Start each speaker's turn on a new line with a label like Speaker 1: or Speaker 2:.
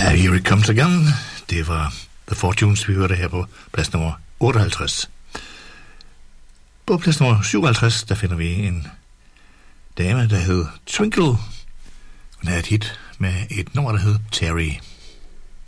Speaker 1: Ja, Here It Comes Again. Det var The Fortunes, vi hørte her på plads nummer 58. På plads nummer 57, der finder vi en dame, der hed Twinkle. Hun havde et hit med et nummer, der hed Terry.